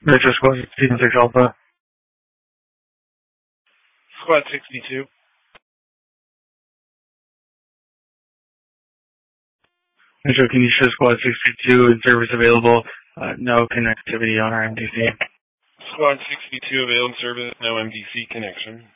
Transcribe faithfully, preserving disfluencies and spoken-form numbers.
Metro Squad sixty-six Alpha. Squad sixty-two. Metro, can you show Squad sixty-two in service available? Uh, no connectivity on our M D C. Squad sixty-two available service, no M D C connection.